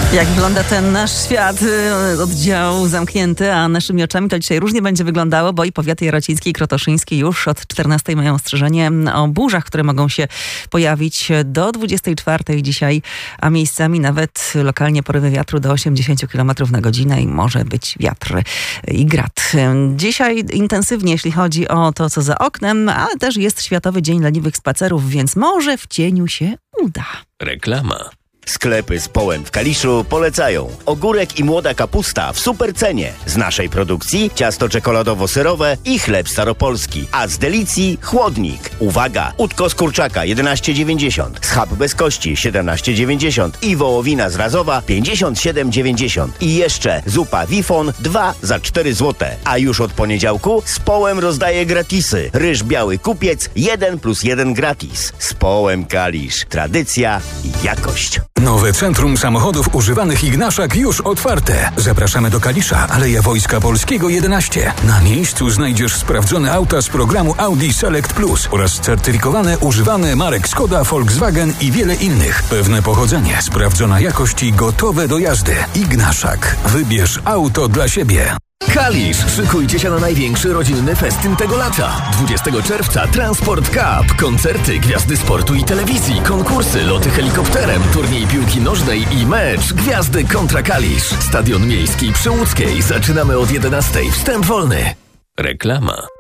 Jak wygląda ten nasz świat, oddział zamknięty, a naszymi oczami to dzisiaj różnie będzie wyglądało, bo i powiaty jarociński i krotoszyński już od 14 mają ostrzeżenie o burzach, które mogą się pojawić do 24 dzisiaj, a miejscami nawet lokalnie porywy wiatru do 80 km na godzinę i może być wiatr i grad. Dzisiaj intensywnie, jeśli chodzi o to, co za oknem, ale też jest Światowy Dzień Leniwych Spacerów, więc może w cieniu się uda. Reklama. Sklepy z Połem w Kaliszu polecają. Ogórek i młoda kapusta w super cenie. Z naszej produkcji ciasto czekoladowo-serowe i chleb staropolski. A z Delicji chłodnik. Uwaga! Udko z kurczaka 11,90. Schab bez kości 17,90. I wołowina z Razowa 57,90. I jeszcze zupa Wifon 2 za 4 zł. A już od poniedziałku z Połem rozdaje gratisy. Ryż biały kupiec 1+1 gratis. Z Połem Kalisz. Tradycja i jakość. Nowe Centrum Samochodów Używanych Ignaszak już otwarte. Zapraszamy do Kalisza, Aleja Wojska Polskiego 11. Na miejscu znajdziesz sprawdzone auta z programu Audi Select Plus oraz certyfikowane używane marek Skoda, Volkswagen i wiele innych. Pewne pochodzenie, sprawdzona jakość i gotowe do jazdy. Ignaszak. Wybierz auto dla siebie. Kalisz, szykujcie się na największy rodzinny festyn tego lata. 20 czerwca Transport Cup, koncerty, gwiazdy sportu i telewizji, konkursy, loty helikopterem, turniej piłki nożnej i mecz Gwiazdy kontra Kalisz. Stadion Miejski przy Łódzkiej. Zaczynamy od 11:00. Wstęp wolny. Reklama.